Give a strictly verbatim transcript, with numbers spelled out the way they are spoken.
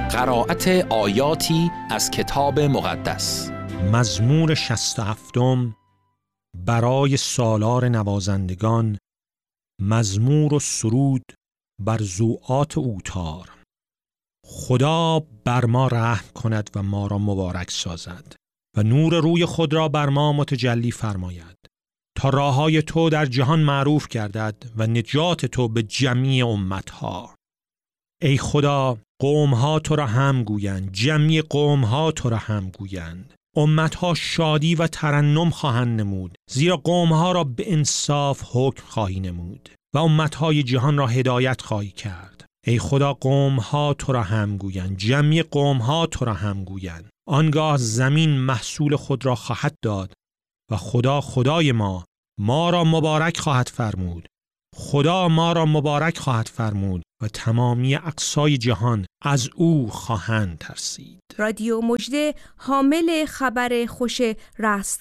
قرائت آیاتی از کتاب مقدس. مزمور شصت و هفتم برای سالار نوازندگان، مزمور و سرود بر ضوعات اوتار. خدا بر ما رحم کند و ما را مبارک سازد و نور روی خود را بر ما متجلی فرماید، تا راههای تو در جهان معروف گردد و نجات تو به جمیع امتها. ای خدا، قومها تو را هم گویند، جمیع قومها تو را هم گویند. امتها شادی و ترنم خواهند نمود، زیرا قومها را به انصاف حکم خواهی نمود و امتهای جهان را هدایت خواهی کرد. ای خدا، قومها تو را هم گویند، جمیع قومها تو را هم گویند. آنگاه زمین محصول خود را خواهد داد و خدا خدای ما ما را مبارک خواهد فرمود. خدا ما را مبارک خواهد فرمود و تمامی اقصای جهان از او خواهند ترسید. رادیو مژده حامل خبر خوش رست